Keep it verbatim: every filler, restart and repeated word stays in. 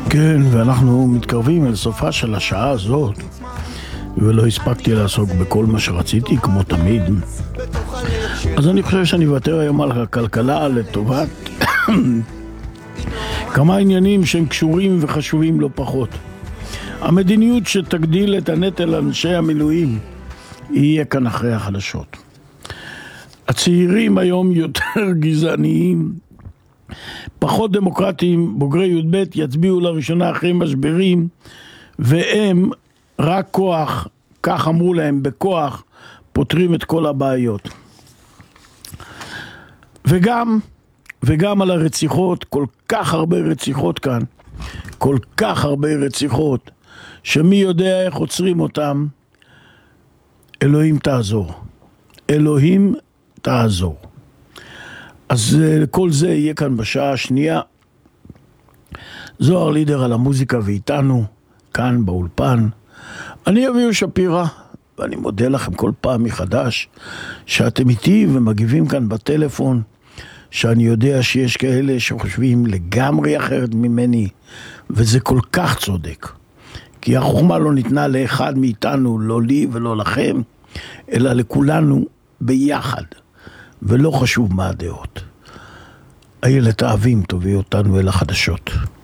כן, ואנחנו מתקרבים אל סופה של השעה הזאת, ולא הספקתי לעסוק בכל מה שרציתי, כמו תמיד. אז אני חושב שאני אוותר היום על הכלכלה לטובת כמה עניינים שהם קשורים וחשובים לא פחות. המדיניות שתגדיל את הנטל אנשי המילואים יהיה כאן אחרי החדשות. הצעירים היום יותר גזעניים, פחות דמוקרטיים, בוגרי י"ב יצביעו לראשונה אחרי משברים, והם רק כוח, כך אמרו להם, בכוח פותרים את כל הבעיות. וגם, וגם על הרציחות, כל כך הרבה רציחות כאן, כל כך הרבה רציחות, שמי יודע איך עוצרים אותם. אלוהים תעזור. אלוהים תעזור. אז כל זה יהיה כאן בשעה השנייה. זוהר לידר על המוזיקה ואיתנו, כאן באולפן. אני אביהו שפירא, ואני מודה לכם כל פעם מחדש, שאתם איתי ומגיבים כאן בטלפון, שאני יודע שיש כאלה שחושבים לגמרי אחרת ממני, וזה כל כך צודק. כי החוכמה לא ניתנה לאחד מאיתנו, לא לי ולא לכם, אלא לכולנו ביחד, ולא חשוב מה הדעות. איילת אהבים תוביא אותנו אל החדשות.